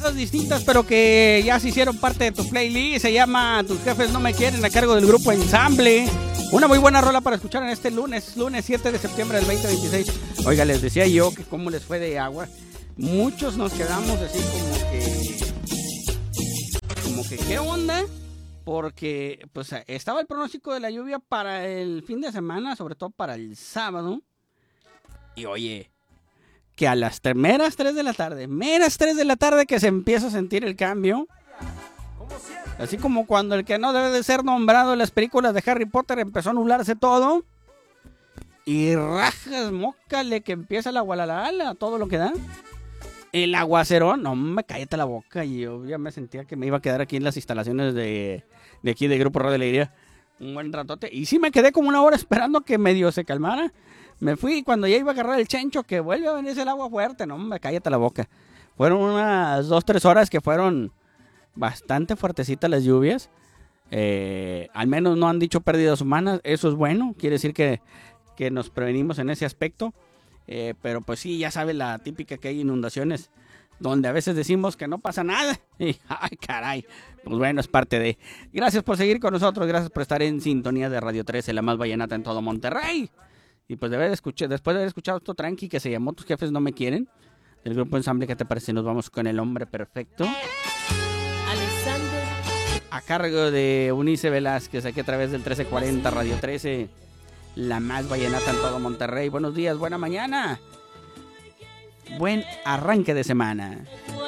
rolas distintas, pero que ya se hicieron parte de tu playlist. Se llama Tus Jefes No Me Quieren, a cargo del grupo Ensamble. Una muy buena rola para escuchar en este lunes 7 de septiembre del 2026. Oiga, les decía yo que cómo les fue de agua. Muchos nos quedamos así como que ¿qué onda? Porque pues estaba el pronóstico de la lluvia para el fin de semana, sobre todo para el sábado. Y oye, que a las meras 3 de la tarde que se empieza a sentir el cambio. Así como cuando el que no debe de ser nombrado en las películas de Harry Potter empezó a nublarse todo. Y rajas, mócale, que empieza la gualalala, todo lo que da. El aguacerón, no me cállate la boca. Y yo ya me sentía que me iba a quedar aquí en las instalaciones de aquí de Grupo Radio Alegría un buen ratote. Y sí me quedé como una hora esperando que medio se calmara. Me fui y cuando ya iba a agarrar el chencho, que vuelve a venirse el agua fuerte. No me cállate la boca. Fueron unas 2-3 horas que fueron bastante fuertecitas las lluvias. Al menos no han dicho pérdidas humanas. Eso es bueno. Quiere decir que nos prevenimos en ese aspecto. Pero pues sí, ya sabes la típica que hay inundaciones donde a veces decimos que no pasa nada. Y, ay, caray. Pues bueno, es parte de... Gracias por seguir con nosotros. Gracias por estar en sintonía de Radio 13, la más vallenata en todo Monterrey. Y pues después de haber escuchado esto tranqui que se llamó Tus Jefes No Me Quieren, del grupo Ensamble, ¿qué te parece? Nos vamos con El Hombre Perfecto. Alexander. A cargo de Eunice Velázquez, aquí a través del 1340 Radio 13, la más vallenata en todo Monterrey. Buenos días, buena mañana. Buen arranque de semana.